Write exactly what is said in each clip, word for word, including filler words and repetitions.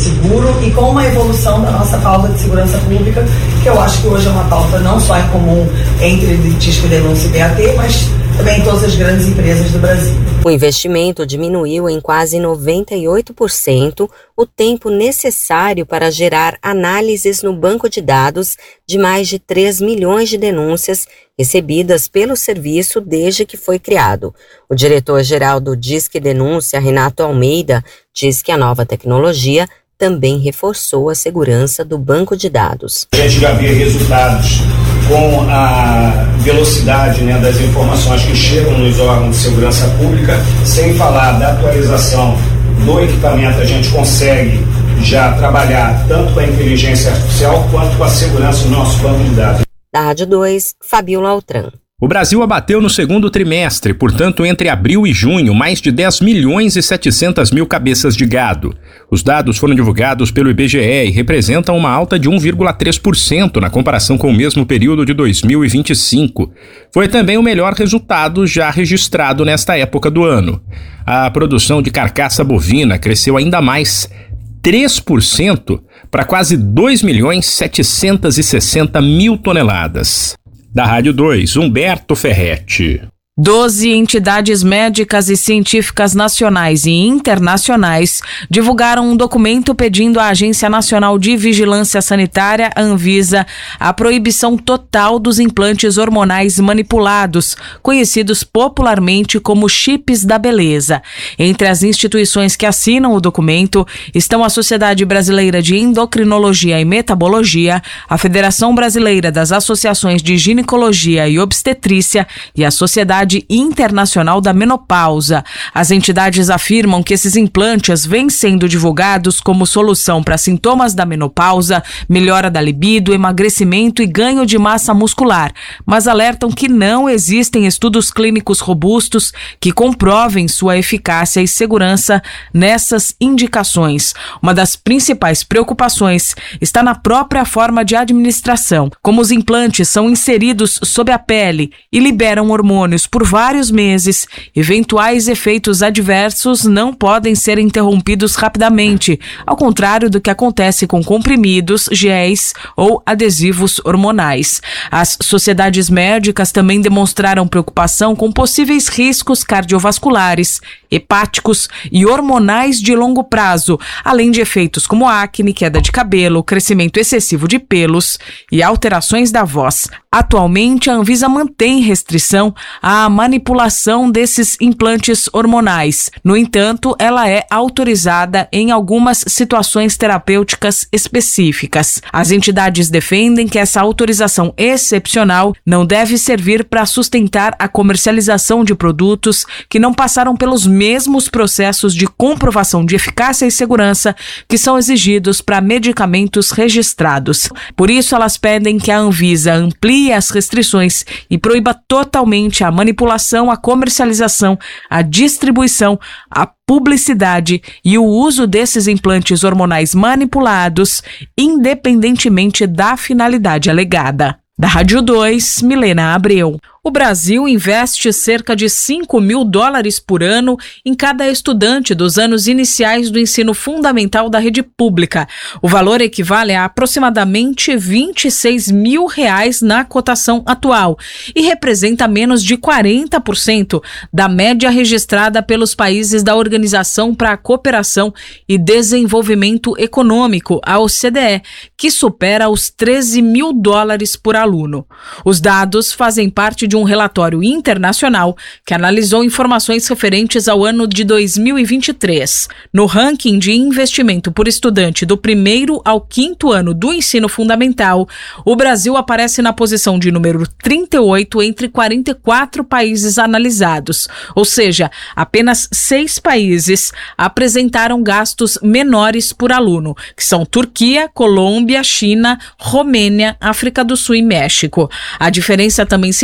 seguro e com uma evolução da nossa pauta de segurança pública, que eu acho que hoje é uma pauta não só em comum entre Disque Denúncia e B A T, mas também em todas as grandes empresas do Brasil. O investimento diminuiu em quase noventa e oito por cento o tempo necessário para gerar análises no banco de dados de mais de três milhões de denúncias recebidas pelo serviço desde que foi criado. O diretor-geral do Disque Denúncia, Renato Almeida, diz que a nova tecnologia também reforçou a segurança do banco de dados. A gente já vê resultados com a velocidade, né, das informações que chegam nos órgãos de segurança pública, sem falar da atualização do equipamento, a gente consegue já trabalhar tanto com a inteligência artificial quanto com a segurança do nosso banco de dados. Da Rádio dois, Fabiola Altran. O Brasil abateu no segundo trimestre, portanto, entre abril e junho, mais de dez milhões e setecentas mil cabeças de gado. Os dados foram divulgados pelo I B G E e representam uma alta de um vírgula três por cento na comparação com o mesmo período de dois mil e vinte e cinco. Foi também o melhor resultado já registrado nesta época do ano. A produção de carcaça bovina cresceu ainda mais, três por cento, para quase dois milhões setecentas e sessenta mil toneladas. Da Rádio dois, Humberto Ferretti. Doze entidades médicas e científicas nacionais e internacionais divulgaram um documento pedindo à Agência Nacional de Vigilância Sanitária, Anvisa, a proibição total dos implantes hormonais manipulados, conhecidos popularmente como chips da beleza. Entre as instituições que assinam o documento estão a Sociedade Brasileira de Endocrinologia e Metabologia, a Federação Brasileira das Associações de Ginecologia e Obstetrícia e a Sociedade Internacional da Menopausa. As entidades afirmam que esses implantes vêm sendo divulgados como solução para sintomas da menopausa, melhora da libido, emagrecimento e ganho de massa muscular, mas alertam que não existem estudos clínicos robustos que comprovem sua eficácia e segurança nessas indicações. Uma das principais preocupações está na própria forma de administração, como os implantes são inseridos sob a pele e liberam hormônios por vários meses. Eventuais efeitos adversos não podem ser interrompidos rapidamente, ao contrário do que acontece com comprimidos, géis ou adesivos hormonais. As sociedades médicas também demonstraram preocupação com possíveis riscos cardiovasculares, hepáticos e hormonais de longo prazo, além de efeitos como acne, queda de cabelo, crescimento excessivo de pelos e alterações da voz. Atualmente, a Anvisa mantém restrição à manipulação desses implantes hormonais. No entanto, ela é autorizada em algumas situações terapêuticas específicas. As entidades defendem que essa autorização excepcional não deve servir para sustentar a comercialização de produtos que não passaram pelos mesmos processos de comprovação de eficácia e segurança que são exigidos para medicamentos registrados. Por isso, elas pedem que a Anvisa amplie as restrições e proíba totalmente a manipulação, a comercialização, a distribuição, a publicidade e o uso desses implantes hormonais manipulados, independentemente da finalidade alegada. Da Rádio dois, Milena Abreu. O Brasil investe cerca de cinco mil dólares por ano em cada estudante dos anos iniciais do ensino fundamental da rede pública. O valor equivale a aproximadamente vinte e seis mil reais na cotação atual e representa menos de quarenta por cento da média registrada pelos países da Organização para a Cooperação e Desenvolvimento Econômico, a O C D E, que supera os treze mil dólares por aluno. Os dados fazem parte de um relatório internacional que analisou informações referentes ao ano de dois mil e vinte e três. No ranking de investimento por estudante do primeiro ao quinto ano do ensino fundamental, o Brasil aparece na posição de número trinta e oito entre quarenta e quatro países analisados, ou seja, apenas seis países apresentaram gastos menores por aluno, que são Turquia, Colômbia, China, Romênia, África do Sul e México. A diferença também se repete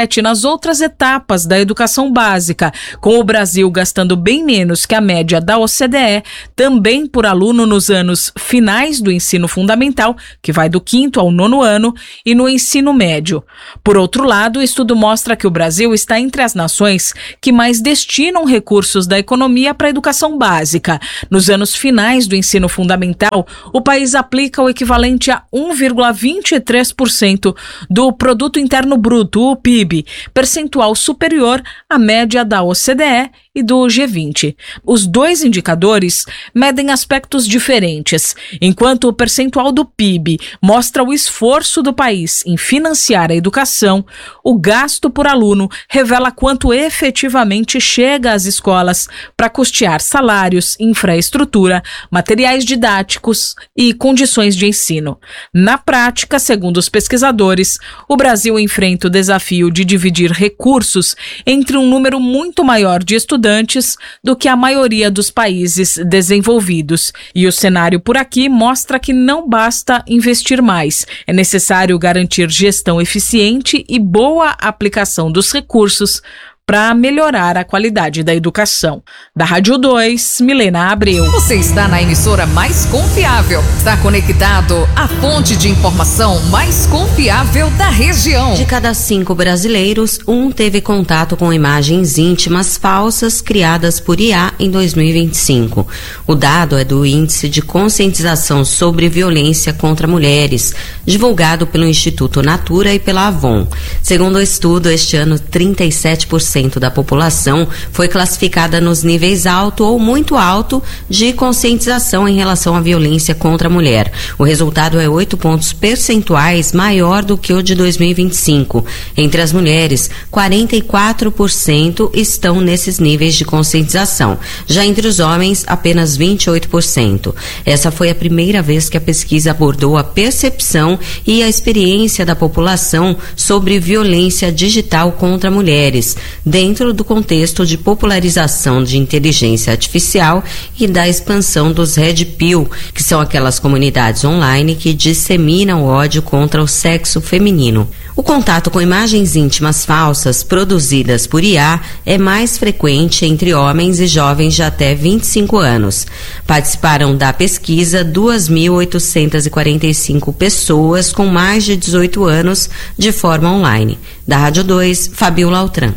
reflete nas outras etapas da educação básica, com o Brasil gastando bem menos que a média da O C D E, também por aluno nos anos finais do ensino fundamental, que vai do quinto ao nono ano, e no ensino médio. Por outro lado, o estudo mostra que o Brasil está entre as nações que mais destinam recursos da economia para a educação básica. Nos anos finais do ensino fundamental, o país aplica o equivalente a um vírgula vinte e três por cento do Produto Interno Bruto, o P I B, percentual superior à média da O C D E e do G vinte. Os dois indicadores medem aspectos diferentes. Enquanto o percentual do P I B mostra o esforço do país em financiar a educação, o gasto por aluno revela quanto efetivamente chega às escolas para custear salários, infraestrutura, materiais didáticos e condições de ensino. Na prática, segundo os pesquisadores, o Brasil enfrenta o desafio de dividir recursos entre um número muito maior de estudantes do que a maioria dos países desenvolvidos. E o cenário por aqui mostra que não basta investir mais. É necessário garantir gestão eficiente e boa aplicação dos recursos para melhorar a qualidade da educação. Da Rádio dois, Milena Abreu. Você está na emissora mais confiável. Está conectado à fonte de informação mais confiável da região. De cada cinco brasileiros, um teve contato com imagens íntimas falsas criadas por I A em dois mil e vinte e cinco. O dado é do Índice de Conscientização sobre Violência contra Mulheres, divulgado pelo Instituto Natura e pela Avon. Segundo o estudo, este ano, trinta e sete por cento da população foi classificada nos níveis alto ou muito alto de conscientização em relação à violência contra a mulher. O resultado é oito pontos percentuais maior do que o de dois mil e vinte e cinco. Entre as mulheres, quarenta e quatro por cento estão nesses níveis de conscientização. Já entre os homens, apenas vinte e oito por cento. Essa foi a primeira vez que a pesquisa abordou a percepção e a experiência da população sobre violência digital contra mulheres, dentro do contexto de popularização de inteligência artificial e da expansão dos Red Pill, que são aquelas comunidades online que disseminam ódio contra o sexo feminino. O contato com imagens íntimas falsas produzidas por I A é mais frequente entre homens e jovens de até vinte e cinco anos. Participaram da pesquisa duas mil oitocentas e quarenta e cinco pessoas com mais de dezoito anos de forma online. Da Rádio dois, Fabiola Altran.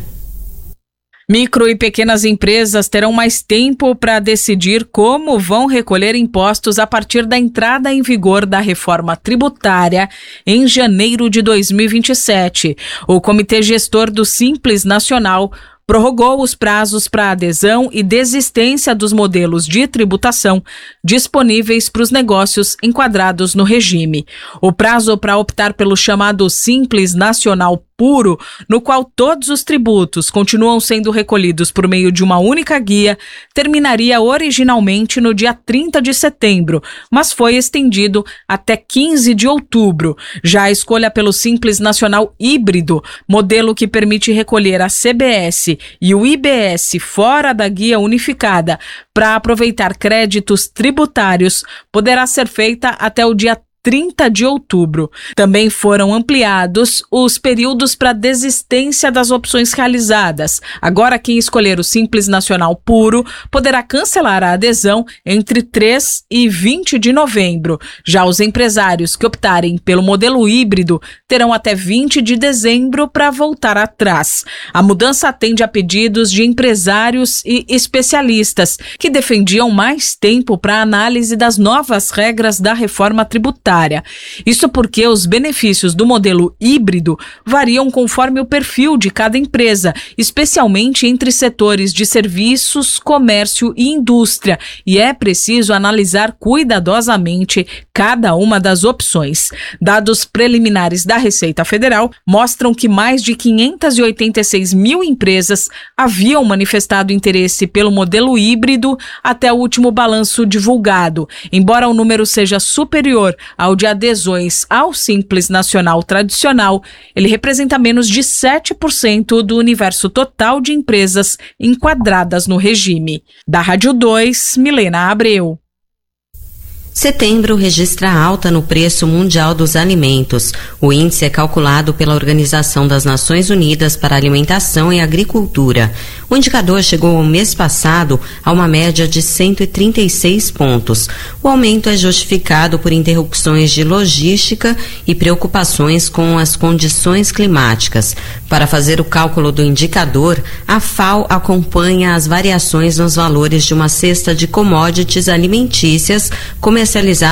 Micro e pequenas empresas terão mais tempo para decidir como vão recolher impostos a partir da entrada em vigor da reforma tributária em janeiro de dois mil e vinte e sete. O Comitê Gestor do Simples Nacional prorrogou os prazos para adesão e desistência dos modelos de tributação disponíveis para os negócios enquadrados no regime. O prazo para optar pelo chamado Simples Nacional Puro, no qual todos os tributos continuam sendo recolhidos por meio de uma única guia, terminaria originalmente no dia trinta de setembro, mas foi estendido até quinze de outubro. Já a escolha pelo Simples Nacional Híbrido, modelo que permite recolher a C B S e o I B S fora da guia unificada para aproveitar créditos tributários, poderá ser feita até o dia trinta de outubro. Também foram ampliados os períodos para desistência das opções realizadas. Agora, quem escolher o Simples Nacional Puro poderá cancelar a adesão entre três e vinte de novembro. Já os empresários que optarem pelo modelo híbrido terão até vinte de dezembro para voltar atrás. A mudança atende a pedidos de empresários e especialistas que defendiam mais tempo para a análise das novas regras da reforma tributária. Isso porque os benefícios do modelo híbrido variam conforme o perfil de cada empresa, especialmente entre setores de serviços, comércio e indústria, e é preciso analisar cuidadosamente cada uma das opções. Dados preliminares da Receita Federal mostram que mais de quinhentas e oitenta e seis mil empresas haviam manifestado interesse pelo modelo híbrido até o último balanço divulgado. Embora o número seja superior ao de adesões ao Simples Nacional tradicional, ele representa menos de sete por cento do universo total de empresas enquadradas no regime. Da Rádio dois, Milena Abreu. Setembro registra alta no preço mundial dos alimentos. O índice é calculado pela Organização das Nações Unidas para a Alimentação e Agricultura. O indicador chegou ao mês passado a uma média de cento e trinta e seis pontos. O aumento é justificado por interrupções de logística e preocupações com as condições climáticas. Para fazer o cálculo do indicador, a FAO acompanha as variações nos valores de uma cesta de commodities alimentícias comercializadas